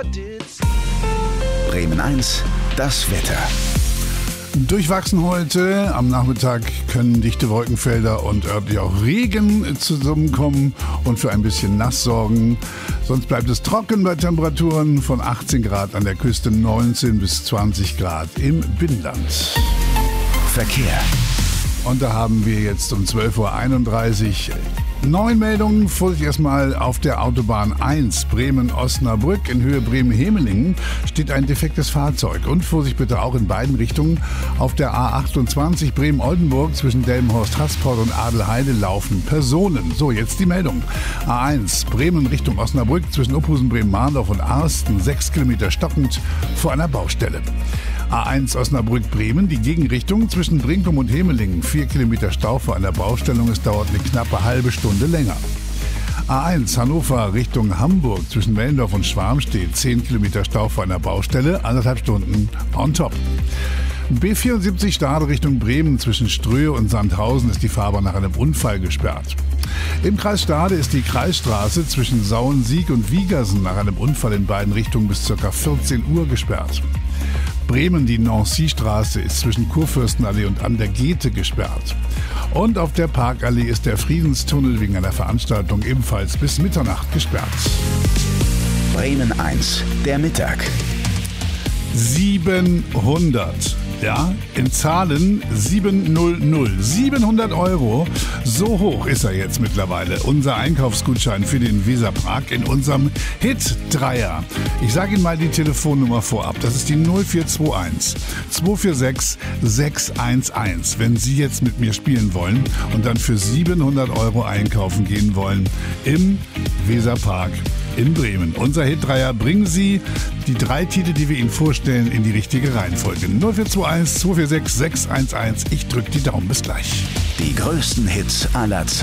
Bremen 1, das Wetter. Durchwachsen heute. Am Nachmittag können dichte Wolkenfelder und örtlich auch Regen zusammenkommen und für ein bisschen nass sorgen. Sonst bleibt es trocken bei Temperaturen von 18 Grad an der Küste, 19 bis 20 Grad im Binnenland. Verkehr. Und da haben wir jetzt um 12.31 Uhr 9 Meldungen. Vorsicht erstmal auf der Autobahn 1 Bremen-Osnabrück in Höhe Bremen-Hemelingen steht ein defektes Fahrzeug. Und Vorsicht bitte auch in beiden Richtungen. Auf der A28 Bremen-Oldenburg zwischen Delmenhorst-Hasport und Adelheide laufen Personen. So, jetzt die Meldung. A1 Bremen Richtung Osnabrück zwischen Uphusen, Bremen-Marndorf und Arsten 6 Kilometer stockend vor einer Baustelle. A1 Osnabrück-Bremen, die Gegenrichtung zwischen Brinkum und Hemelingen. 4 Kilometer Stau vor einer Baustellung, es dauert eine knappe halbe Stunde länger. A1 Hannover Richtung Hamburg zwischen Mellendorf und Schwarmstedt. 10 Kilometer Stau vor einer Baustelle, 1,5 Stunden on top. B74 Stade Richtung Bremen zwischen Ströhe und Sandhausen ist die Fahrbahn nach einem Unfall gesperrt. Im Kreis Stade ist die Kreisstraße zwischen Sauensiek und Wiegersen nach einem Unfall in beiden Richtungen bis ca. 14 Uhr gesperrt. Bremen, die Nancy-Straße ist zwischen Kurfürstenallee und an der Gete gesperrt. Und auf der Parkallee ist der Friedenstunnel wegen einer Veranstaltung ebenfalls bis Mitternacht gesperrt. Bremen 1, der Mittag. 700. Ja, in Zahlen 700. 700 Euro. So hoch ist er jetzt mittlerweile. Unser Einkaufsgutschein für den Weserpark in unserem Hit-Dreier. Ich sage Ihnen mal die Telefonnummer vorab. Das ist die 0421 246 611. Wenn Sie jetzt mit mir spielen wollen und dann für 700 Euro einkaufen gehen wollen im Weserpark in Bremen. Unser Hit-Dreier, bringen Sie die 3 Titel, die wir Ihnen vorstellen, in die richtige Reihenfolge. 0421 246 611. Ich drücke die Daumen. Bis gleich. Die größten Hits aller Zeiten.